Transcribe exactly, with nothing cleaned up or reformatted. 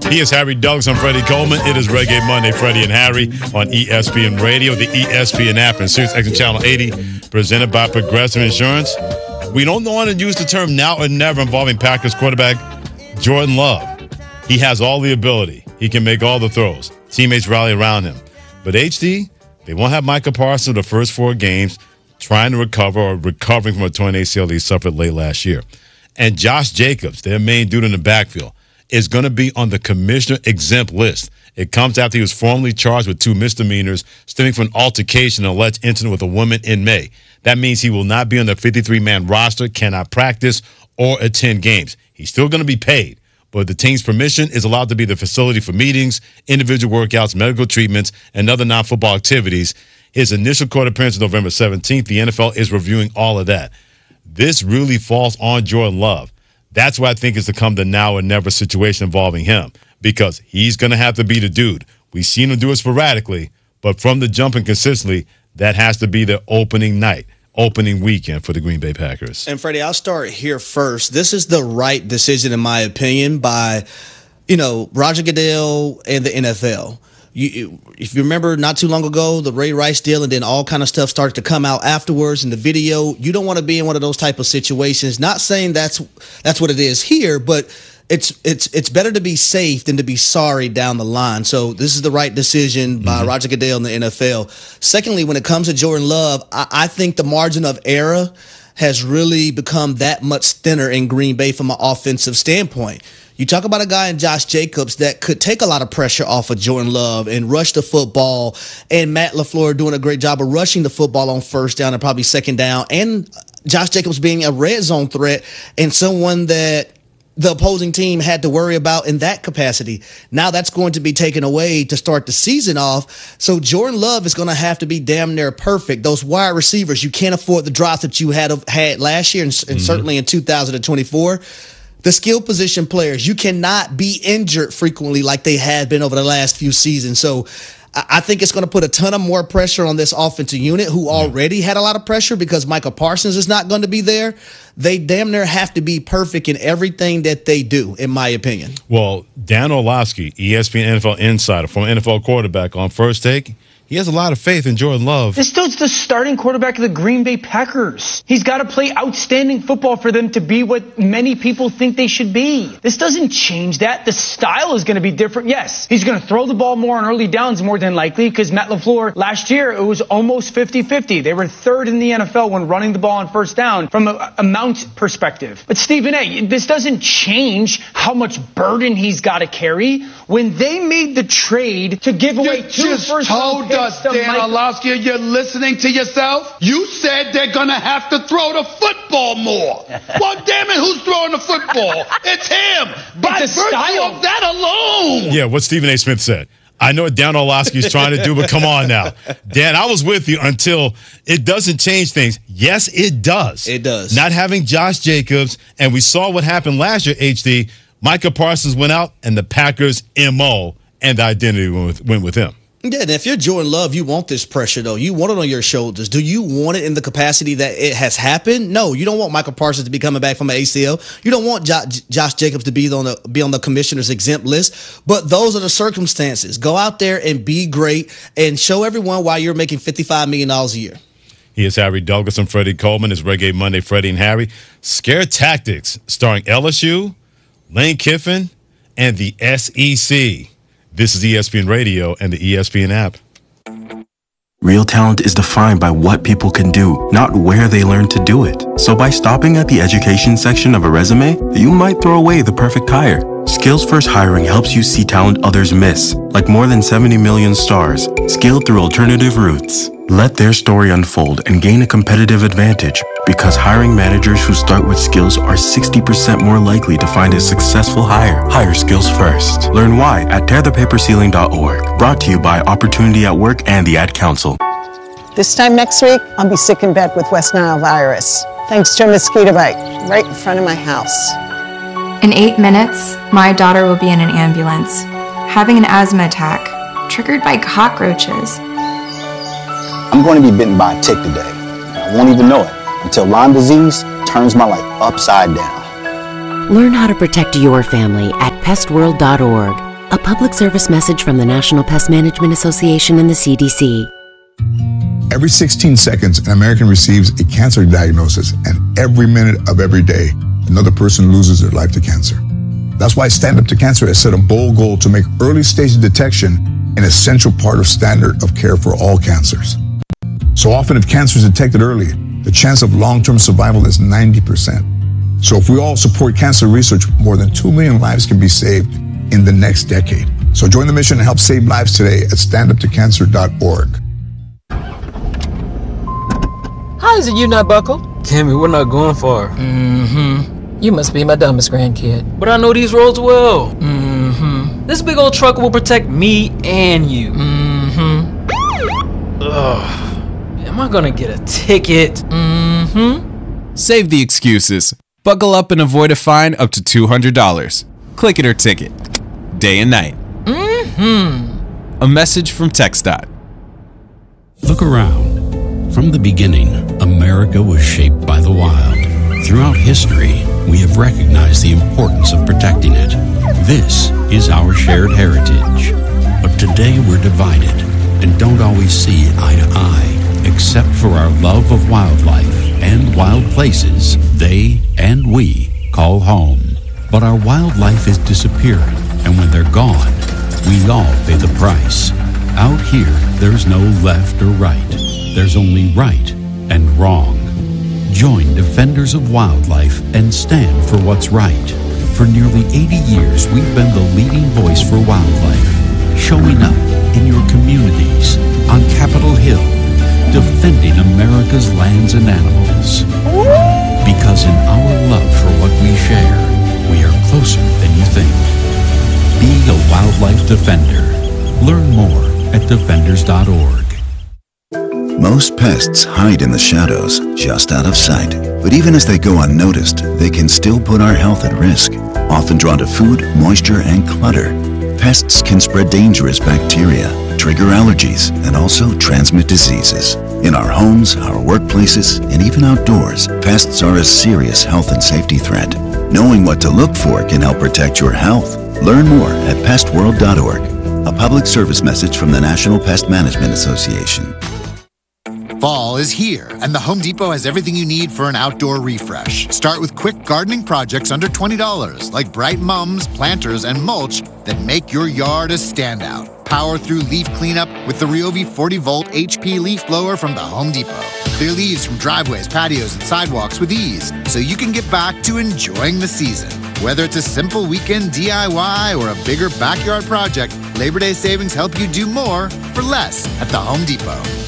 He is Harry Douglas. I'm Freddie Coleman. It is Reggae Monday, Freddie and Harry on E S P N Radio, the E S P N app, and Sirius X M Channel eighty, presented by Progressive Insurance. We don't want to use the term now or never involving Packers quarterback Jordan Love. He has all the ability. He can make all the throws. Teammates rally around him. But H D, they won't have Micah Parsons the first four games trying to recover or recovering from a torn A C L he suffered late last year. And Josh Jacobs, their main dude in the backfield, is going to be on the commissioner exempt list. It comes after he was formally charged with two misdemeanors stemming from an altercation and alleged incident with a woman in May. That means he will not be on the fifty-three man roster, cannot practice, or attend games. He's still going to be paid, but the team's permission is allowed to be the facility for meetings, individual workouts, medical treatments, and other non-football activities. His initial court appearance is November seventeenth. The N F L is reviewing all of that. This really falls on Jordan Love. That's why I think it's to come the now or never situation involving him, because he's going to have to be the dude. We've seen him do it sporadically, but from the jump and consistently, that has to be the opening night, opening weekend for the Green Bay Packers. And, Freddie, I'll start here first. This is the right decision, in my opinion, by, you know, Roger Goodell and the N F L. You, if you remember not too long ago, the Ray Rice deal, and then all kind of stuff started to come out afterwards in the video. You don't want to be in one of those type of situations. Not saying that's that's what it is here, but it's it's it's better to be safe than to be sorry down the line. So this is the right decision by mm-hmm. Roger Goodell and the N F L. Secondly, when it comes to Jordan Love, I, I think the margin of error has really become that much thinner in Green Bay from an offensive standpoint. You talk about a guy in Josh Jacobs that could take a lot of pressure off of Jordan Love and rush the football, and Matt LaFleur doing a great job of rushing the football on first down and probably second down, and Josh Jacobs being a red zone threat and someone that the opposing team had to worry about in that capacity. Now that's going to be taken away to start the season off. So Jordan Love is going to have to be damn near perfect. Those wide receivers, you can't afford the drops that you had had last year and, and mm-hmm. certainly in two thousand twenty-four. The skill position players, you cannot be injured frequently like they have been over the last few seasons. So I think it's going to put a ton of more pressure on this offensive unit, who already had a lot of pressure because Micah Parsons is not going to be there. They damn near have to be perfect in everything that they do, in my opinion. Well, Dan Orlovsky, E S P N N F L insider, former N F L quarterback, on First Take, he has a lot of faith in Jordan Love. This dude's the starting quarterback of the Green Bay Packers. He's got to play outstanding football for them to be what many people think they should be. This doesn't change that. The style is going to be different. Yes, he's going to throw the ball more on early downs more than likely, because Matt LaFleur last year, it was almost fifty-fifty. They were third in the N F L when running the ball on first down from a amount perspective. But Stephen A., this doesn't change how much burden he's got to carry. When they made the trade to give away you two first round picks, Dan Orlovsky, you're listening to yourself? You said they're going to have to throw the football more. Well, damn it, who's throwing the football? It's him. By It's a virtue style. of that alone. Yeah, what Stephen A. Smith said. I know what Dan Orlovsky's trying to do, but come on now. Dan, I was with you until it doesn't change things. Yes, it does. It does. Not having Josh Jacobs, and we saw what happened last year, H D. Micah Parsons went out, and the Packers' M O and the identity went with, went with him. Yeah, and if you're Jordan Love, you want this pressure, though. You want it on your shoulders. Do you want it in the capacity that it has happened? No, you don't want Michael Parsons to be coming back from an A C L. You don't want jo- Josh Jacobs to be on the be on the commissioner's exempt list. But those are the circumstances. Go out there and be great and show everyone why you're making fifty-five million dollars a year. He is Harry Douglas and Freddie Coleman. It's Reggae Monday, Freddie and Harry. Scare Tactics, starring L S U, Lane Kiffin, and the S E C. This is E S P N Radio and the E S P N app. Real talent is defined by what people can do, not where they learn to do it. So by stopping at the education section of a resume, you might throw away the perfect hire. Skills First Hiring helps you see talent others miss, like more than seventy million stars, scaled through alternative routes. Let their story unfold and gain a competitive advantage, because hiring managers who start with skills are sixty percent more likely to find a successful hire. Hire skills first. Learn why at tear the paper ceiling dot org. Brought to you by Opportunity at Work and the Ad Council. This time next week, I'll be sick in bed with West Nile virus, thanks to a mosquito bite right in front of my house. In eight minutes, my daughter will be in an ambulance, having an asthma attack, triggered by cockroaches. I'm going to be bitten by a tick today, and I won't even know it until Lyme disease turns my life upside down. Learn how to protect your family at pest world dot org. A public service message from the National Pest Management Association and the C D C. Every sixteen seconds, an American receives a cancer diagnosis, and every minute of every day, another person loses their life to cancer. That's why Stand Up to Cancer has set a bold goal to make early stage detection an essential part of standard of care for all cancers. So often, if cancer is detected early, the chance of long-term survival is ninety percent. So if we all support cancer research, more than two million lives can be saved in the next decade. So join the mission and help save lives today at stand up to cancer dot org. How is it you not buckle? Tammy, we're not going far. Mm-hmm. You must be my dumbest grandkid. But I know these roads well. Mm-hmm. This big old truck will protect me and you. Mm-hmm. Ugh. Am I gonna get a ticket? Mm-hmm. Save the excuses. Buckle up and avoid a fine up to two hundred dollars. Click it or ticket. Day and night. Mm-hmm. A message from TxDOT. Look around. From the beginning, America was shaped by the wild. Throughout history, we have recognized the importance of protecting it. This is our shared heritage. But today we're divided and don't always see eye to eye, except for our love of wildlife and wild places they and we call home. But our wildlife is disappearing, and when they're gone, we all pay the price. Out here, there's no left or right. There's only right and wrong. Join Defenders of Wildlife and stand for what's right. For nearly eighty years, we've been the leading voice for wildlife, showing up in your communities, on Capitol Hill, defending America's lands and animals. Because in our love for what we share, we are closer than you think. Be a wildlife defender. Learn more at defenders dot org. Most pests hide in the shadows, just out of sight. But even as they go unnoticed, they can still put our health at risk. Often drawn to food, moisture, and clutter, pests can spread dangerous bacteria, trigger allergies, and also transmit diseases. In our homes, our workplaces, and even outdoors, pests are a serious health and safety threat. Knowing what to look for can help protect your health. Learn more at pest world dot org. A public service message from the National Pest Management Association. Fall is here, and the Home Depot has everything you need for an outdoor refresh. Start with quick gardening projects under twenty dollars, like bright mums, planters, and mulch that make your yard a standout. Power through leaf cleanup with the Ryobi forty volt H P leaf blower from the Home Depot. Clear leaves from driveways, patios, and sidewalks with ease, so you can get back to enjoying the season. Whether it's a simple weekend D I Y or a bigger backyard project, Labor Day savings help you do more for less at the Home Depot.